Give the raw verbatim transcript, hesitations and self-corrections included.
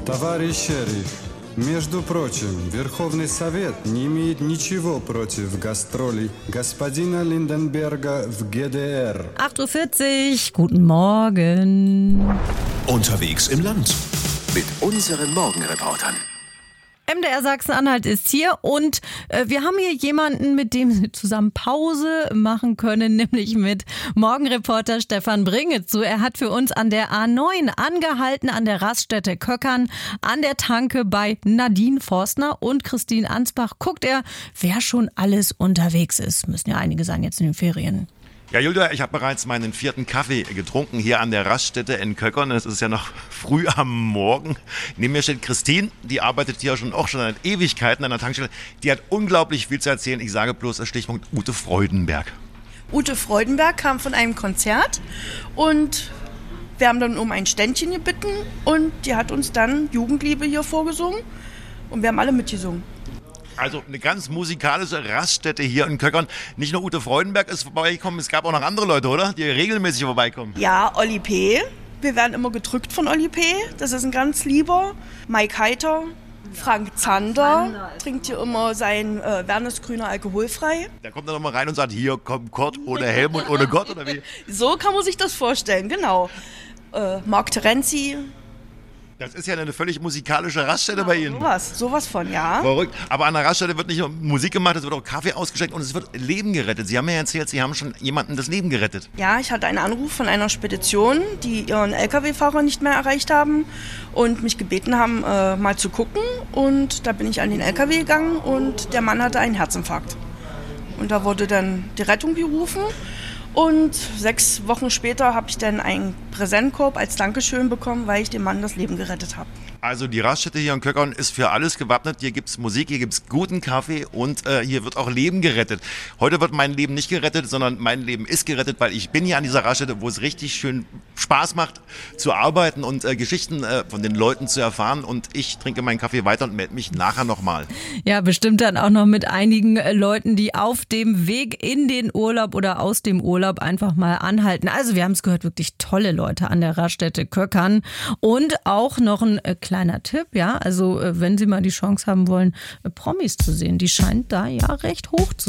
Товарищ шериф, между прочим, Верховный Совет не имеет ничего против гастролей господина Lindenberger в G D R. acht Uhr vierzig, guten Morgen. Unterwegs im Land mit unseren Morgenreportern. M D R Sachsen-Anhalt ist hier und äh, wir haben hier jemanden, mit dem Sie zusammen Pause machen können, nämlich mit Morgenreporter Stefan Bringezu. Er hat für uns an der A neun angehalten, an der Raststätte Köckern, an der Tanke bei Nadine Forstner und Christine Ansbach. Guckt er, wer schon alles unterwegs ist. Müssen ja einige sein jetzt in den Ferien. Ja, Julia, ich habe bereits meinen vierten Kaffee getrunken hier an der Raststätte in Köckern. Es ist ja noch früh am Morgen. Neben mir steht Christine, die arbeitet hier schon auch schon seit Ewigkeiten an der Tankstelle. Die hat unglaublich viel zu erzählen. Ich sage bloß das Stichwort Ute Freudenberg. Ute Freudenberg kam von einem Konzert und wir haben dann um ein Ständchen gebeten und die hat uns dann Jugendliebe hier vorgesungen und wir haben alle mitgesungen. Also eine ganz musikalische Raststätte hier in Köckern. Nicht nur Ute Freudenberg ist vorbeigekommen, es gab auch noch andere Leute, oder? Die regelmäßig vorbeikommen. Ja, Olli P. Wir werden immer gedrückt von Olli P. Das ist ein ganz lieber. Mike Heiter, Frank Zander trinkt hier immer sein äh, Wernesgrüner alkoholfrei. Da kommt er nochmal rein und sagt, hier kommt Kurt ohne Helmut, ohne Gott, oder wie? So kann man sich das vorstellen, genau. Äh, Marc Terenzi. Das ist ja eine völlig musikalische Raststätte bei Ihnen. Sowas, sowas von, ja. Verrückt. Aber an der Raststätte wird nicht nur Musik gemacht, es wird auch Kaffee ausgeschenkt und es wird Leben gerettet. Sie haben mir erzählt, Sie haben schon jemandem das Leben gerettet. Ja, ich hatte einen Anruf von einer Spedition, die ihren L K W-Fahrer nicht mehr erreicht haben und mich gebeten haben, äh, mal zu gucken. Und da bin ich an den L K W gegangen und der Mann hatte einen Herzinfarkt. Und da wurde dann die Rettung gerufen. Und sechs Wochen später habe ich dann einen Präsentkorb als Dankeschön bekommen, weil ich dem Mann das Leben gerettet habe. Also die Raststätte hier in Köckern ist für alles gewappnet. Hier gibt es Musik, hier gibt es guten Kaffee und äh, hier wird auch Leben gerettet. Heute wird mein Leben nicht gerettet, sondern mein Leben ist gerettet, weil ich bin hier an dieser Raststätte, wo es richtig schön Spaß macht zu arbeiten und äh, Geschichten äh, von den Leuten zu erfahren. Und ich trinke meinen Kaffee weiter und melde mich nachher nochmal. Ja, bestimmt dann auch noch mit einigen äh, Leuten, die auf dem Weg in den Urlaub oder aus dem Urlaub einfach mal anhalten. Also wir haben es gehört, wirklich tolle Leute an der Raststätte Köckern. Und auch noch ein äh, kleiner Tipp, ja, also äh, wenn Sie mal die Chance haben wollen, äh, Promis zu sehen, die scheint da ja recht hoch zu sein.